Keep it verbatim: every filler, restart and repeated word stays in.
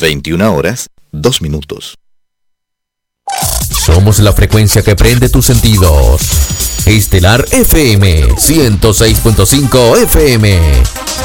veintiuna horas, dos minutos. Somos la frecuencia que prende tus sentidos. Estelar F M ciento seis punto cinco F M.